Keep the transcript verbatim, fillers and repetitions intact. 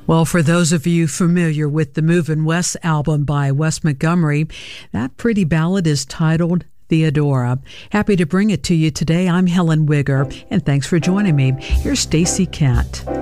Well, for those of you familiar with the Movin' West album by Wes Montgomery, that pretty ballad is titled Theodora. Happy to bring it to you today. I'm Helen Wigger, and thanks for joining me. Here's Stacey Kent.